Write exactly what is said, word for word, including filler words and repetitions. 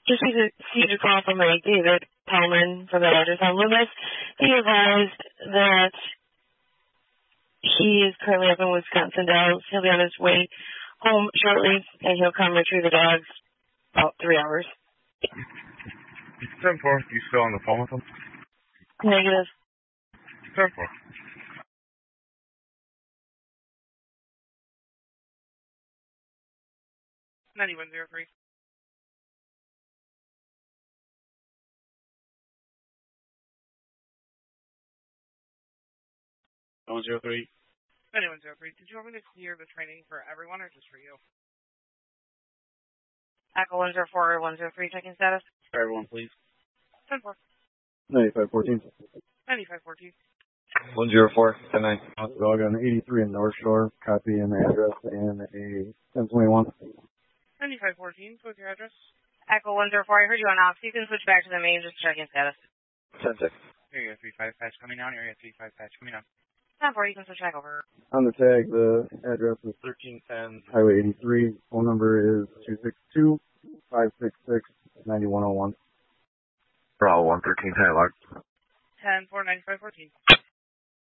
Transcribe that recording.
received a, received a call from a David Palman from the address on Loomis. He advised that he is currently up in Wisconsin Dells. He'll be on his way home shortly, and he'll come retrieve the dogs about three hours. ten four, you still on the phone with him? Negative. ten four. ninety-one oh three. one oh three. ninety-one oh three. Did you want me to clear the training for everyone or just for you? Echo one zero four, one zero three, checking status. For everyone, please. ten four. ninety-five fourteen. ninety-five fourteen. one oh four, ten nine. Dog on eighty-three in North Shore. Copy an address and a ten twenty-one. ninety-five fourteen. What's your address? Echo one zero four, I heard you on off. You can switch back to the main, just checking status. ten six. Area three five patch coming down. Area three five patch coming down. ten four, you can switch back over. On the tag, the address is thirteen ten. Highway eighty-three. Phone number is two six two, five six six, nine one oh one. Bravo one thirteen, ten log. ten four ninety-five fourteen.